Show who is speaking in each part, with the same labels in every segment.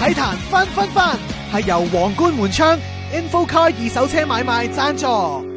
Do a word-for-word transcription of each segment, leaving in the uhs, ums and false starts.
Speaker 1: 體壇分分分係由皇冠門窗 InfoCar 二手車買賣贊助。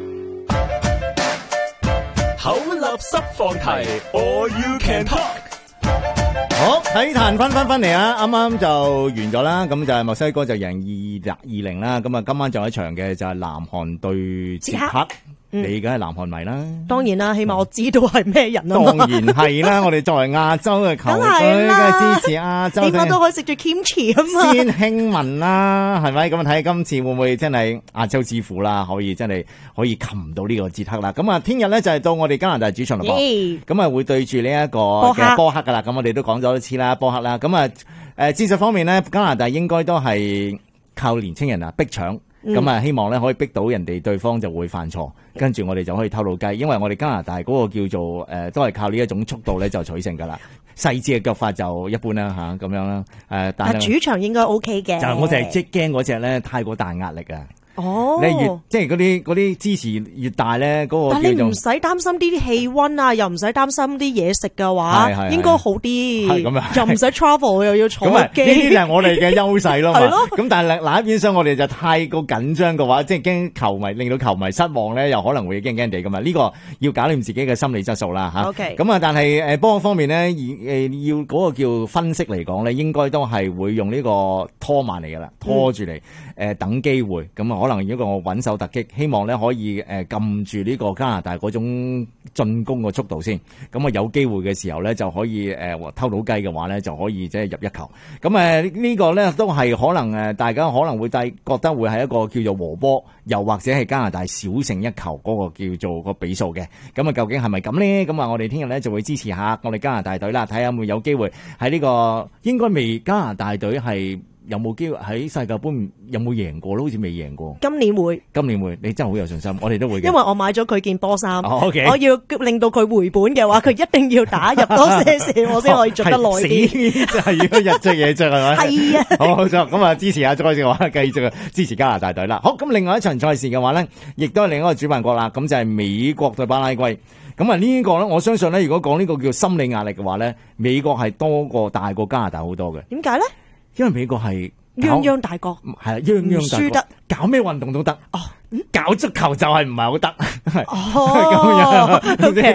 Speaker 2: 口立濕放題 All You Can Talk。
Speaker 3: 好，體壇分分分嚟啊！啱啱就完咗啦，咁就係墨西哥就贏二二零啦。咁啊，今晚仲有一場嘅就係南韓對捷克。你梗係南韓迷啦，
Speaker 4: 當然啦，起碼我知道係咩人啊嘛。
Speaker 3: 當然係啦，我哋作為亞洲嘅球隊，梗係支持亞洲。
Speaker 4: 起碼都可以食住 kimchi 啊嘛。
Speaker 3: 先興民啦，係咪？咁睇下今次會唔會真係亞洲之父啦？可以真係可以擒到呢個捷克啦。咁啊，聽日咧就係到我哋加拿大主場啦噃。咁啊，會對住呢一個嘅波克噶啦。咁我哋都講咗一次啦，波克啦。咁啊，誒戰術方面咧，加拿大應該都係靠年青人啊逼搶。咁啊，希望咧可以逼到人哋對方就會犯錯，跟住我哋就可以偷到雞，因為我哋加拿大嗰個叫做誒、呃，都係靠呢一種速度咧就取勝噶啦，細緻嘅腳法就一般啦吓，咁樣啦。誒、呃，但係
Speaker 4: 主場應該 O K 嘅。
Speaker 3: 就我就係即驚嗰隻咧太過大壓力啊！
Speaker 4: 哦，
Speaker 3: 你越即係嗰啲嗰啲支持越大咧，嗰、那個
Speaker 4: 但你唔使擔心啲氣溫啊，又唔使擔心啲嘢食嘅話，應該好啲。係咁啊，又唔使 travel 又要坐機。呢
Speaker 3: 啲就係我哋嘅優勢咯嘛。
Speaker 4: 係咯。
Speaker 3: 咁但係嗱一邊廂我哋就太過緊張嘅話，即係驚球迷令到球迷失望咧，又可能會驚驚地噶嘛。呢、這個要搞掂自己嘅心理質素啦吓。
Speaker 4: OK。
Speaker 3: 咁啊，但係誒波方面咧，誒要嗰個叫分析嚟講咧，應該都係會用呢個拖慢嚟噶啦，拖住嚟誒、嗯呃、等機會。咁啊，可能一個穩手突擊，希望咧可以誒撳住呢個加拿大嗰種進攻嘅速度先，咁啊有機會嘅時候咧就可以誒、呃、偷到雞嘅話咧就可以即係入一球。咁誒、呃這個、呢個咧都係可能誒大家可能會覺得會係一個叫做和波，又或者係加拿大小勝一球嗰個叫做個比數嘅。咁啊究竟係咪咁咧？咁啊我哋聽日咧就會支持下我哋加拿大隊啦，睇下有冇有機會喺呢、這個應該未加拿大隊係。有冇機會喺世界盃有冇贏過？好似未贏過。
Speaker 4: 今年會，
Speaker 3: 今年會，你真係好有信心，我哋都會嘅。
Speaker 4: 因為我買咗佢件波衫，
Speaker 3: 哦 okay、
Speaker 4: 我要令到佢回本嘅話，佢一定要打入多些些，我先可以着得耐啲。
Speaker 3: 就係要日着嘢着係咪？
Speaker 4: 係啊。
Speaker 3: 好，冇錯，咁啊支持下 Joyce 嘅話，繼續支持加拿大隊啦。好，咁另外一場賽事嘅話咧，亦都係另一個主辦國啦。咁就係美國對巴拉圭。咁啊呢個咧，我相信咧，如果講呢個叫心理壓力嘅話咧，美國係多過大過加拿大好多嘅。
Speaker 4: 點解咧？因
Speaker 3: 為美國係。
Speaker 4: 泱泱大國
Speaker 3: 係啊，泱泱大國，輸得搞咩運動都得。哦，搞足球就係唔係好得。
Speaker 4: 哦，咁樣。